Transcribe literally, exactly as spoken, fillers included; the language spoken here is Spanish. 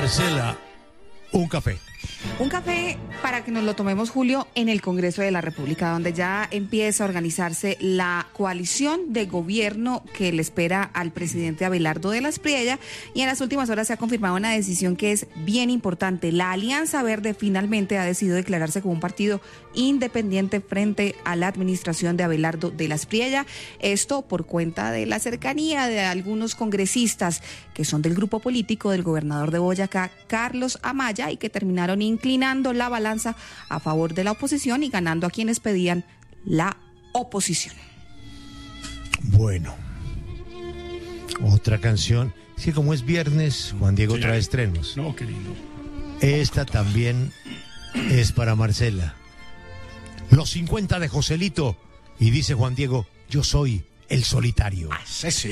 Marcela, un café. Un café para que nos lo tomemos, Julio, en el Congreso de la República, donde ya empieza a organizarse la coalición de gobierno que le espera al presidente Abelardo de la Espriella, y en las últimas horas se ha confirmado una decisión que es bien importante. La Alianza Verde finalmente ha decidido declararse como un partido independiente frente a la administración de Abelardo de la Espriella, esto por cuenta de la cercanía de algunos congresistas que son del grupo político del gobernador de Boyacá, Carlos Amaya, y que terminaron inclinando la balanza a favor de la oposición y ganando a quienes pedían la oposición. Bueno, otra canción. Es que como es viernes, Juan Diego sí, trae estrenos. No, qué lindo. Esta también es para Marcela. Los cincuenta de Joselito. Y dice Juan Diego, yo soy el solitario. Ah, sí, sí.